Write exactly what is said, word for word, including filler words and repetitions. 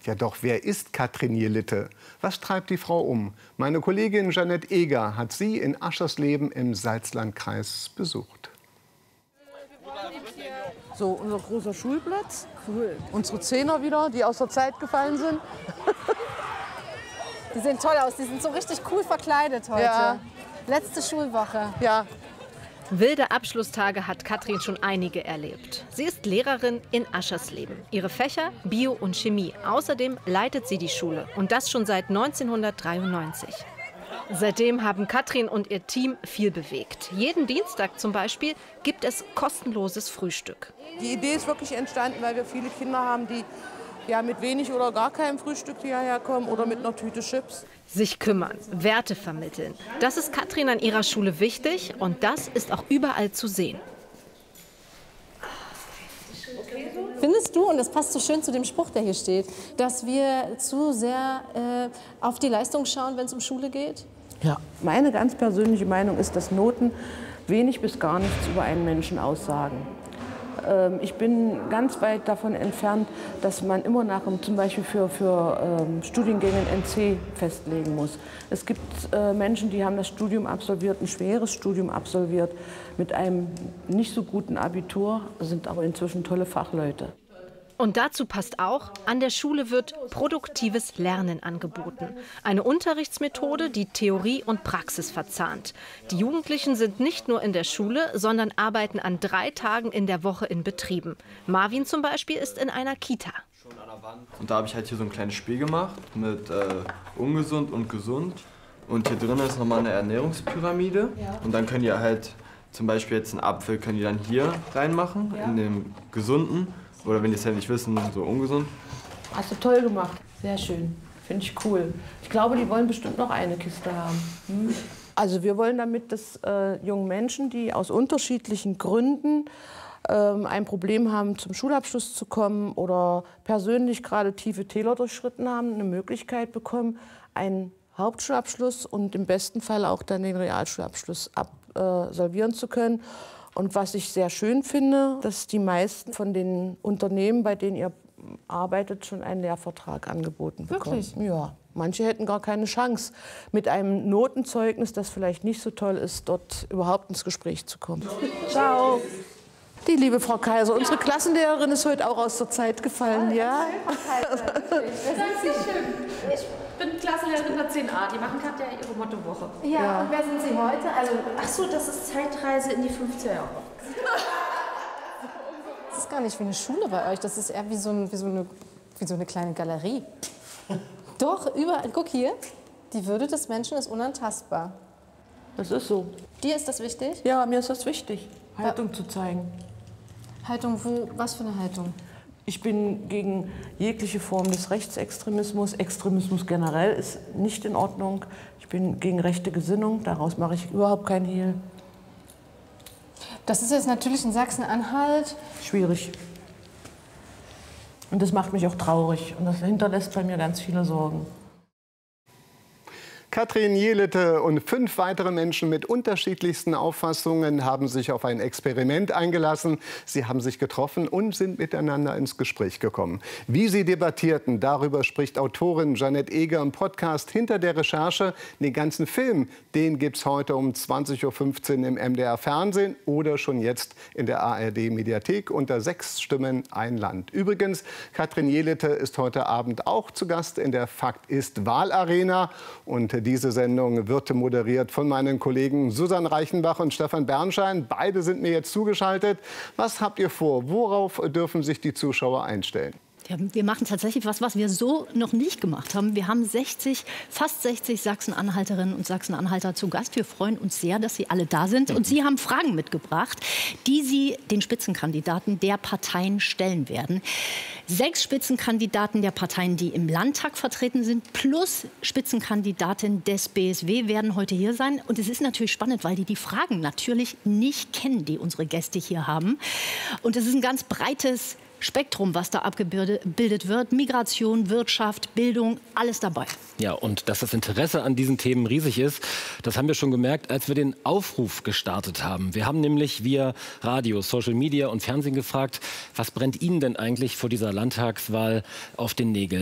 Ja, doch wer ist Katrin Jelitte? Was treibt die Frau um? Meine Kollegin Jeanette Eger hat sie in Aschersleben im Salzlandkreis besucht. So, unser großer Schulplatz. Cool. Unsere Zehner wieder, die aus der Zeit gefallen sind. Die sehen toll aus, die sind so richtig cool verkleidet heute. Ja. Letzte Schulwoche. Ja. Wilde Abschlusstage hat Katrin schon einige erlebt. Sie ist Lehrerin in Aschersleben. Ihre Fächer Bio und Chemie. Außerdem leitet sie die Schule. Und das schon seit neunzehnhundertdreiundneunzig. Seitdem haben Katrin und ihr Team viel bewegt. Jeden Dienstag zum Beispiel gibt es kostenloses Frühstück. Die Idee ist wirklich entstanden, weil wir viele Kinder haben, die ja, mit wenig oder gar keinem Frühstück hierher kommen oder mit einer Tüte Chips. Sich kümmern, Werte vermitteln. Das ist Katrin an ihrer Schule wichtig und das ist auch überall zu sehen. Findest du, und das passt so schön zu dem Spruch, der hier steht, dass wir zu sehr äh, auf die Leistung schauen, wenn es um Schule geht? Ja, meine ganz persönliche Meinung ist, dass Noten wenig bis gar nichts über einen Menschen aussagen. Ähm, ich bin ganz weit davon entfernt, dass man immer nach, zum Beispiel für, für ähm, Studiengänge ein N C festlegen muss. Es gibt äh, Menschen, die haben das Studium absolviert, ein schweres Studium absolviert, mit einem nicht so guten Abitur, sind aber inzwischen tolle Fachleute. Und dazu passt auch, an der Schule wird produktives Lernen angeboten. Eine Unterrichtsmethode, die Theorie und Praxis verzahnt. Die Jugendlichen sind nicht nur in der Schule, sondern arbeiten an drei Tagen in der Woche in Betrieben. Marvin zum Beispiel ist in einer Kita. Und da habe ich halt hier so ein kleines Spiel gemacht mit äh, ungesund und gesund. Und hier drin ist nochmal eine Ernährungspyramide. Und dann können die halt zum Beispiel jetzt einen Apfel können die dann hier reinmachen, in den gesunden. Oder wenn die es ja nicht wissen, so ungesund. Hast du toll gemacht. Sehr schön. Finde ich cool. Ich glaube, die wollen bestimmt noch eine Kiste haben. Hm? Also wir wollen damit, dass äh, junge Menschen, die aus unterschiedlichen Gründen ähm, ein Problem haben, zum Schulabschluss zu kommen oder persönlich gerade tiefe Täler durchschritten haben, eine Möglichkeit bekommen, einen Hauptschulabschluss und im besten Fall auch dann den Realschulabschluss absolvieren zu können. Und was ich sehr schön finde, dass die meisten von den Unternehmen, bei denen ihr arbeitet, schon einen Lehrvertrag angeboten bekommen. Wirklich? Ja, manche hätten gar keine Chance, mit einem Notenzeugnis, das vielleicht nicht so toll ist, dort überhaupt ins Gespräch zu kommen. Ciao. Die liebe Frau Kaiser, unsere Klassenlehrerin ist heute auch aus der Zeit gefallen, ja? Ich bin Klassenlehrerin der zehn a. Die machen gerade ja ihre Mottowoche. Ja, ja, und wer sind Sie heute? Also, ach so, das ist Zeitreise in die fünfziger Jahre. Das ist gar nicht wie eine Schule bei euch. Das ist eher wie so, ein, wie so, eine, wie so eine kleine Galerie. Doch, überall. Guck hier. Die Würde des Menschen ist unantastbar. Das ist so. Dir ist das wichtig? Ja, mir ist das wichtig, Haltung ja. zu zeigen. Haltung, wo, was für eine Haltung? Ich bin gegen jegliche Form des Rechtsextremismus. Extremismus generell ist nicht in Ordnung. Ich bin gegen rechte Gesinnung. Daraus mache ich überhaupt kein Hehl. Das ist jetzt natürlich in Sachsen-Anhalt schwierig. Und das macht mich auch traurig. Und das hinterlässt bei mir ganz viele Sorgen. Katrin Jelitte und fünf weitere Menschen mit unterschiedlichsten Auffassungen haben sich auf ein Experiment eingelassen. Sie haben sich getroffen und sind miteinander ins Gespräch gekommen. Wie sie debattierten, darüber spricht Autorin Jeanette Eger im Podcast Hinter der Recherche. Den ganzen Film, den gibt es heute um zwanzig Uhr fünfzehn im M D R Fernsehen oder schon jetzt in der A R D Mediathek unter Sechs Stimmen ein Land. Übrigens, Katrin Jelitte ist heute Abend auch zu Gast in der Fakt ist Wahlarena. Und diese Sendung wird moderiert von meinen Kollegen Susanne Reichenbach und Stefan Bernstein. Beide sind mir jetzt zugeschaltet. Was habt ihr vor? Worauf dürfen sich die Zuschauer einstellen? Ja, wir machen tatsächlich was, was wir so noch nicht gemacht haben. Wir haben sechzig, fast sechzig Sachsen-Anhalterinnen und Sachsen-Anhalter zu Gast. Wir freuen uns sehr, dass Sie alle da sind. Und Sie haben Fragen mitgebracht, die Sie den Spitzenkandidaten der Parteien stellen werden. Sechs Spitzenkandidaten der Parteien, die im Landtag vertreten sind, plus Spitzenkandidatin des B S W werden heute hier sein. Und es ist natürlich spannend, weil die die Fragen natürlich nicht kennen, die unsere Gäste hier haben. Und es ist ein ganz breites Spektrum, was da abgebildet wird. Migration, Wirtschaft, Bildung, alles dabei. Ja, und dass das Interesse an diesen Themen riesig ist, das haben wir schon gemerkt, als wir den Aufruf gestartet haben. Wir haben nämlich via Radio, Social Media und Fernsehen gefragt, was brennt Ihnen denn eigentlich vor dieser Landtagswahl auf den Nägeln?